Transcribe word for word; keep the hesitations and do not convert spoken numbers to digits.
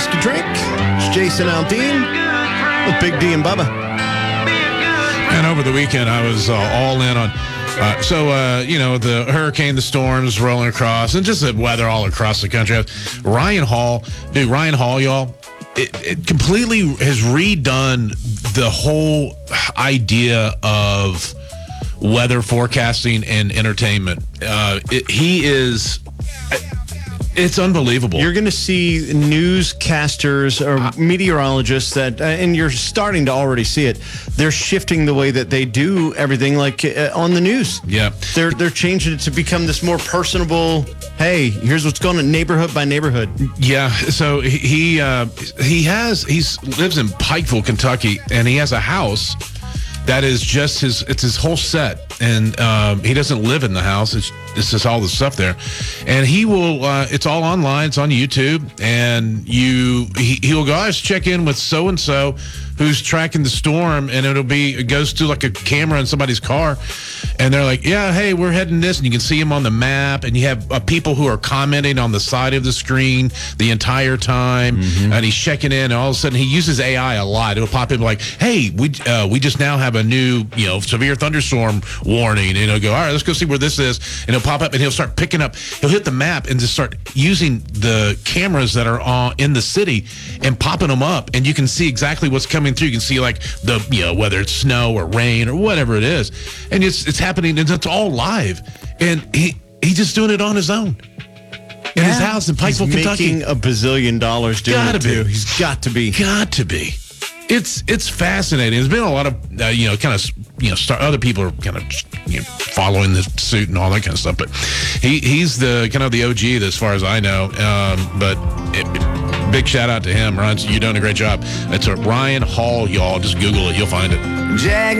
Whiskey Drink. It's Jason Aldean with Big D and Bubba. And over the weekend, I was uh, all in on, uh, so, uh, you know, the hurricane, the storms rolling across, and just the weather all across the country. Ryan Hall, dude, Ryan Hall, y'all, it, it completely has redone the whole idea of weather forecasting and entertainment. Uh, it, he is... It's unbelievable. You're going to see newscasters or uh, meteorologists that, uh, and you're starting to already see it. They're shifting the way that they do everything, like uh, on the news. Yeah, they're they're changing it to become this more personable. Hey, here's what's going on, neighborhood by neighborhood. Yeah. So he uh, he has he's lives in Pikeville, Kentucky, and he has a house that is just his, it's his whole set. And um, he doesn't live in the house. It's, it's just all the stuff there. And he will, uh, it's all online. It's on YouTube. And you, he, he'll go, I just check in with so-and-so who's tracking the storm. And it'll be, it goes to like a camera in somebody's car. And they're like, yeah, hey, we're heading this. And you can see him on the map. And you have uh, people who are commenting on the side of the screen the entire time. Mm-hmm. And he's checking in. And all of a sudden, he uses A I a lot. It'll pop in like, hey, we uh, we just now have a new, you know, severe thunderstorm warning. And he'll go, all right, let's go see where this is. And he'll pop up and he'll start picking up. He'll hit the map and just start using the cameras that are on, in the city and popping them up. And you can see exactly what's coming through. You can see like the, you know, whether it's snow or rain or whatever it is. And it's it's happening and it's all live. And he he's just doing it on his own. In yeah. his house in Pikeville, he's Kentucky. Making a bazillion dollars doing Gotta it be. too. He's got to be. Got to be. It's it's fascinating. There's been a lot of uh, you know kind of you know start, other people are kind of you know, following the suit and all that kind of stuff. But he he's the kind of the O G as far as I know. Um, but it, it, big shout out to him, Ron. You're doing a great job. It's a Ryan Hall, y'all. Just Google it, you'll find it. Jag